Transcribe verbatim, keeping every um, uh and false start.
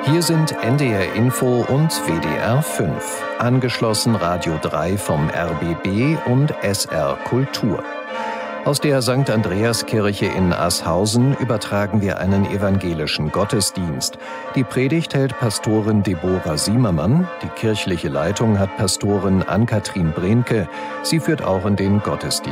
Hier sind N D R Info und W D R fünf. Angeschlossen Radio drei vom R B B und S R Kultur. Aus der Sankt Andreaskirche in Asshausen übertragen wir einen evangelischen Gottesdienst. Die Predigt hält Pastorin Deborah Siemermann. Die kirchliche Leitung hat Pastorin Ann-Kathrin Brehnke. Sie führt auch in den Gottesdienst.